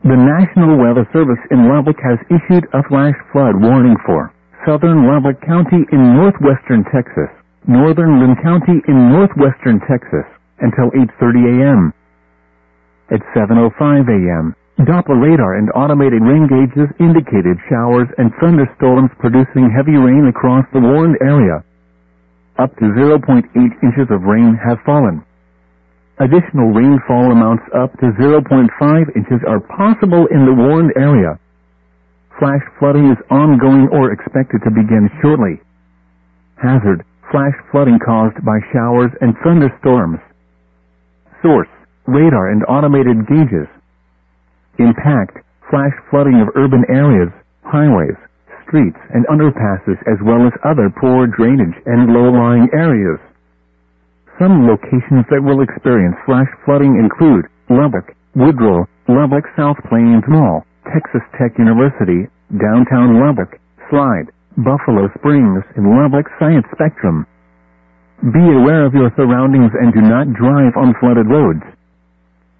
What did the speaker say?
The National Weather Service in Lubbock has issued a flash flood warning for southern Lubbock County in northwestern Texas, northern Lynn County in northwestern Texas, until 8:30 a.m. At 7:05 a.m., Doppler radar and automated rain gauges indicated showers and thunderstorms producing heavy rain across the warned area. Up to 0.8 inches of rain have fallen. Additional rainfall amounts up to 0.5 inches are possible in the warned area. Flash flooding is ongoing or expected to begin shortly. Hazard: flash flooding caused by showers and thunderstorms. Source: radar and automated gauges. Impact: flash flooding of urban areas, highways, streets, and underpasses, as well as other poor drainage and low-lying areas. Some locations that will experience flash flooding include Lubbock, Woodrow, Lubbock South Plains Mall, Texas Tech University, downtown Lubbock, Slide, Buffalo Springs, and Lubbock Science Spectrum. Be aware of your surroundings and do not drive on flooded roads.